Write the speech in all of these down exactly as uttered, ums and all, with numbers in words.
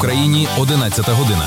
Україні одинадцята година.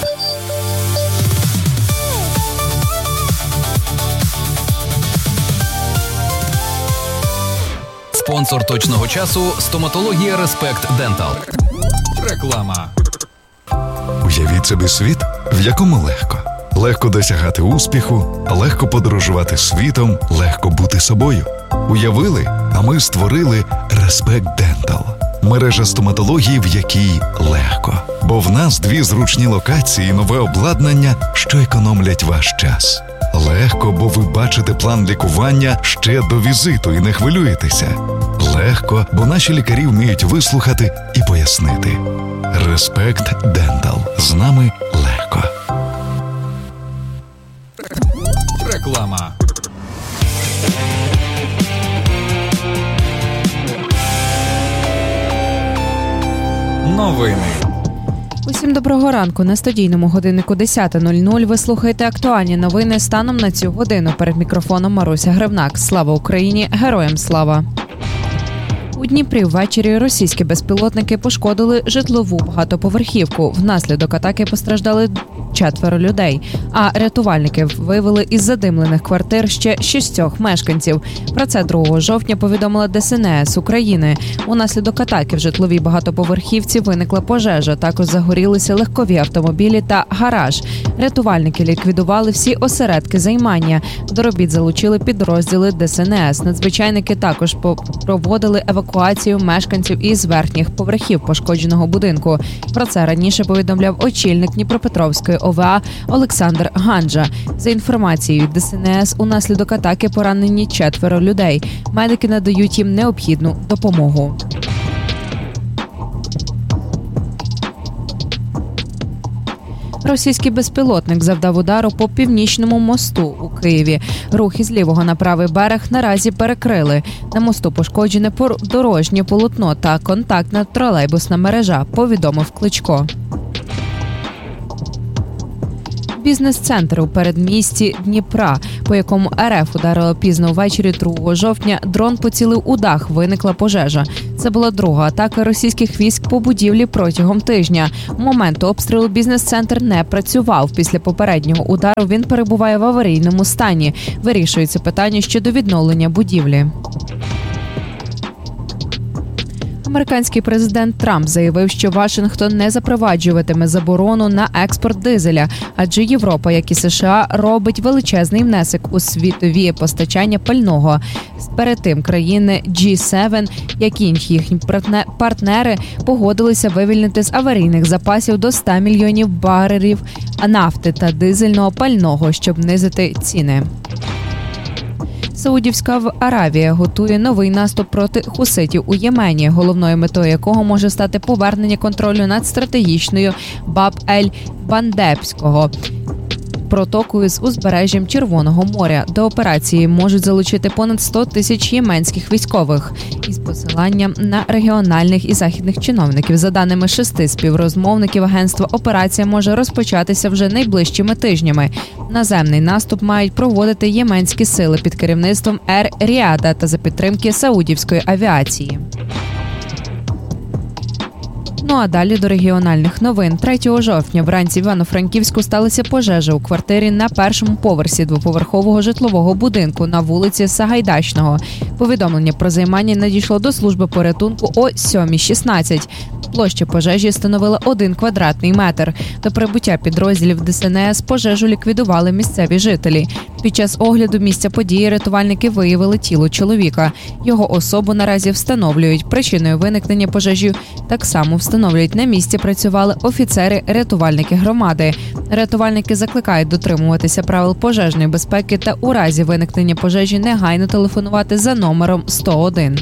Спонсор точного часу – стоматологія Респект Дентал. Реклама. Уявіть собі світ, в якому легко. Легко досягати успіху, легко подорожувати світом, легко бути собою. Уявили, а ми створили Респект Дентал. Мережа стоматології, в якій легко. Бо в нас дві зручні локації і нове обладнання, що економлять ваш час. Легко, бо ви бачите план лікування ще до візиту і не хвилюєтеся. Легко, бо наші лікарі вміють вислухати і пояснити. Респект Дентал. З нами легко. Реклама. Новини. Усім доброго ранку. На студійному годиннику десята нуль нуль ви слухаєте актуальні новини станом на цю годину. Перед мікрофоном Маруся Гребнак. Слава Україні! Героям слава! У Дніпрі ввечері російські безпілотники пошкодили житлову багатоповерхівку. Внаслідок атаки постраждали четверо людей, а рятувальники вивели із задимлених квартир ще шістьох мешканців. Про це другого жовтня повідомила Де Ес En Ес України. Унаслідок атаки в житловій багатоповерхівці виникла пожежа, також загорілися легкові автомобілі та гараж. Рятувальники ліквідували всі осередки займання. До робіт залучили підрозділи Де Ес En Ес. Надзвичайники також проводили евакуацію мешканців із верхніх поверхів пошкодженого будинку. Про це раніше повідомляв очільник Дніпропетровської О В А Олександр Ганджа. За інформацією від Де Ес En Ес, унаслідок атаки поранені четверо людей. Медики надають їм необхідну допомогу. Російський безпілотник завдав удару по Північному мосту у Києві. Рух із лівого на правий берег наразі перекрили. На мосту пошкоджене дорожнє полотно та контактна тролейбусна мережа, повідомив Кличко. Бізнес-центр у передмісті Дніпра, по якому Ер Еф ударило пізно ввечері другого жовтня, дрон поцілив у дах, виникла пожежа. Це була друга атака російських військ по будівлі протягом тижня. У момент обстрілу бізнес-центр не працював. Після попереднього удару він перебуває в аварійному стані. Вирішується питання щодо відновлення будівлі. Американський президент Трамп заявив, що Вашингтон не запроваджуватиме заборону на експорт дизеля, адже Європа, як і США, робить величезний внесок у світові постачання пального. Перед тим країни Джі севен, як і інші їхні партнери, погодилися вивільнити з аварійних запасів до ста мільйонів барелів нафти та дизельного пального, щоб знизити ціни. Саудівська Аравія готує новий наступ проти хуситів у Ємені, головною метою якого може стати повернення контролю над стратегічною Баб-ель-Мандебського протокою з узбережжям Червоного моря. До операції можуть залучити понад сто тисяч єменських військових із посиланням на регіональних і західних чиновників. За даними шести співрозмовників агентства, операція може розпочатися вже найближчими тижнями. Наземний наступ мають проводити єменські сили під керівництвом Ер-Ріада та за підтримки саудівської авіації. Ну а далі до регіональних новин. третього жовтня вранці в Івано-Франківську сталася пожежа у квартирі на першому поверсі двоповерхового житлового будинку на вулиці Сагайдачного. Повідомлення про займання надійшло до служби порятунку о сьомій шістнадцять. Площа пожежі становила один квадратний метр. До прибуття підрозділів Де Ес En Ес пожежу ліквідували місцеві жителі. Під час огляду місця події рятувальники виявили тіло чоловіка. Його особу наразі встановлюють. Причиною виникнення пожежі так само встановлюють. На місці працювали офіцери-рятувальники громади. Рятувальники закликають дотримуватися правил пожежної безпеки та у разі виникнення пожежі негайно телефонувати за номером сто один.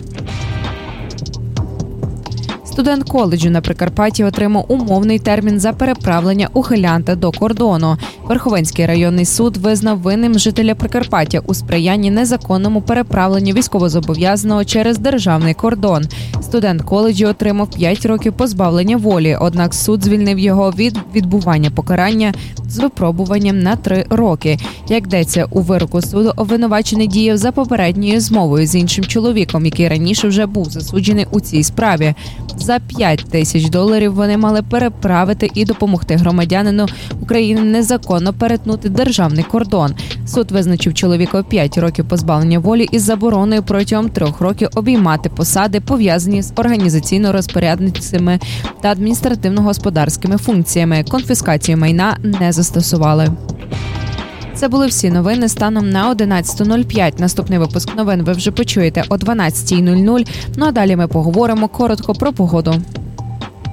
Студент коледжу на Прикарпатті отримав умовний термін за переправлення ухилянта до кордону. Верховинський районний суд визнав винним жителя Прикарпаття у сприянні незаконному переправленню військовозобов'язаного через державний кордон. Студент коледжу отримав п'ять років позбавлення волі, однак суд звільнив його від відбування покарання з випробуванням на три роки. Як йдеться у вироку суду, обвинувачений діяв за попередньою змовою з іншим чоловіком, який раніше вже був засуджений у цій справі. за п'ять тисяч доларів вони мали переправити і допомогти громадянину України незаконно перетнути державний кордон. Суд визначив чоловіка п'ять років позбавлення волі із забороною протягом трьох років обіймати посади, пов'язані з організаційно-розпорядницькими та адміністративно-господарськими функціями. Конфіскацію майна не застосували. Це були всі новини станом на одинадцята нуль п'ять. Наступний випуск новин ви вже почуєте о дванадцята нуль нуль. Ну а далі ми поговоримо коротко про погоду.